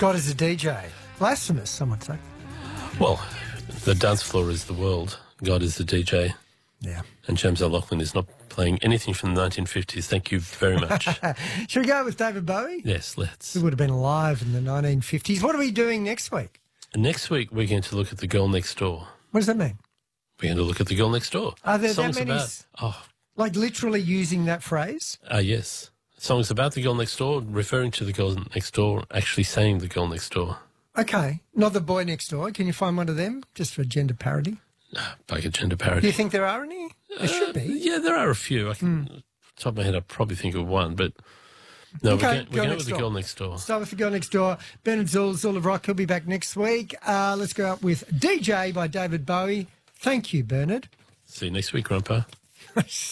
God is a DJ. Blasphemous, some would say. Well, the dance floor is the world. God is the DJ. Yeah. And James O'Loughlin is not playing anything from the 1950s. Thank you very much. Should we go with David Bowie? Yes, let's. He would have been alive in the 1950s. What are we doing next week? Next week, we're going to look at The Girl Next Door. What does that mean? We're going to look at The Girl Next Door. Are there songs that many? Like literally using that phrase? Yes. Songs about the girl next door, referring to the girl next door, actually saying the girl next door. Okay. Not the boy next door. Can you find one of them just for gender parody? Like a gender parody. Do you think there are any? There should be. Yeah, there are a few. I can, top of my head, I probably think of one, but no, Okay, we're going with the girl next door. Start with the girl next door. Bernard Zool, Zool of Rock. He'll be back next week. Let's go out with DJ by David Bowie. Thank you, Bernard. See you next week, Grandpa.